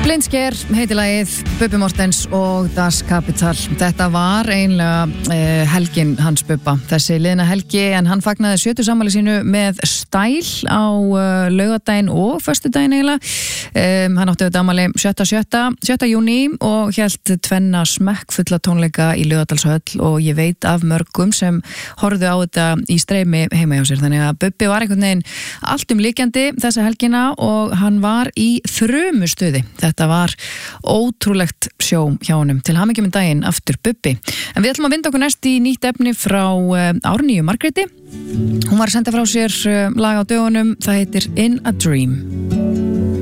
Blindsker heiti lagið, Bubbi Mortens og Das Kapital. Þetta var einlega helgin hans Bubba, þessi liðna helgi, en hann fagnaði 70 afmæli sínu með stæl á laugardaginn og föstudaginn eiginlega. Hann átti þetta afmæli 7. júní og hélt tvenna smekkfulla tónleika í Laugardalshöll og ég veit af mörgum sem horfðu á þetta í streymi heima hjá sér. Þannig að Bubbi var einhvern veginn alltumlíkjandi þessa helgina og hann var í þrumustuði. Þetta var ótrúlegt sjó hjá honum. Til hamingju með daginn aftur Bubbi. En við ætlum að vinda okkur næst í nýtt efni frá Árnýju Margréti. Hún var að senda frá sér lag á dögunum. Það heitir In a Dream.